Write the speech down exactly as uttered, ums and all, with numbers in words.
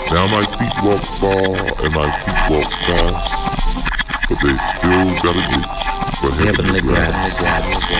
Now my feet walk far and my feet walk fast, but they still got an itch for heavenly grass.